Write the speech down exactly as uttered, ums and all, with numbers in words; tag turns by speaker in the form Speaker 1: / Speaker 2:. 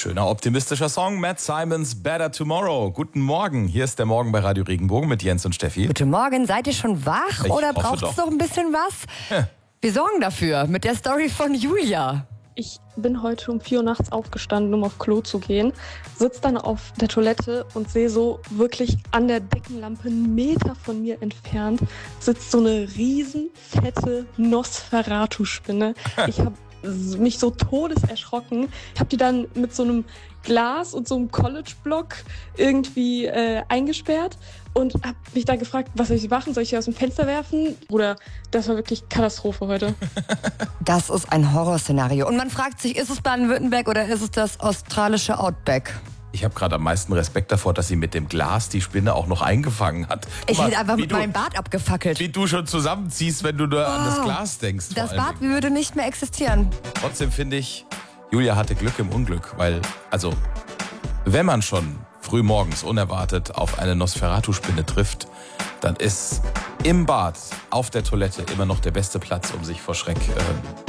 Speaker 1: Schöner, optimistischer Song. Matt Simons, Better Tomorrow. Guten Morgen. Hier ist der Morgen bei Radio Regenbogen mit Jens und Steffi.
Speaker 2: Guten Morgen. Seid ihr schon wach
Speaker 1: Ich
Speaker 2: oder
Speaker 1: hoffe
Speaker 2: braucht
Speaker 1: doch.
Speaker 2: es noch ein bisschen was?
Speaker 1: Ja.
Speaker 2: Wir sorgen dafür mit der Story von Julia.
Speaker 3: Ich bin heute um vier Uhr nachts aufgestanden, um auf Klo zu gehen, sitze dann auf der Toilette und sehe so wirklich an der Deckenlampe einen Meter von mir entfernt sitzt so eine riesen fette Nosferatu-Spinne. Ich habe mich so todeserschrocken. Ich habe die dann mit so einem Glas und so einem College-Block irgendwie äh, eingesperrt und habe mich da gefragt, was soll ich machen? Soll ich sie aus dem Fenster werfen? Oder das war wirklich Katastrophe heute.
Speaker 2: Das ist ein Horrorszenario. Und man fragt sich, ist es Baden-Württemberg oder ist es das australische Outback?
Speaker 1: Ich habe gerade am meisten Respekt davor, dass sie mit dem Glas die Spinne auch noch eingefangen hat. Guck
Speaker 2: Ich
Speaker 1: mal,
Speaker 2: hätte einfach
Speaker 1: wie
Speaker 2: mit
Speaker 1: du,
Speaker 2: meinem Bart abgefackelt.
Speaker 1: Wie du schon zusammenziehst, wenn du nur an das
Speaker 2: Wow.
Speaker 1: Glas denkst. vor
Speaker 2: Das
Speaker 1: allen
Speaker 2: Bad
Speaker 1: Dingen.
Speaker 2: würde nicht mehr existieren.
Speaker 1: Trotzdem finde ich, Julia hatte Glück im Unglück, weil, also, wenn man schon früh morgens unerwartet auf eine Nosferatu-Spinne trifft, dann ist im Bad, auf der Toilette immer noch der beste Platz, um sich vor Schreck äh,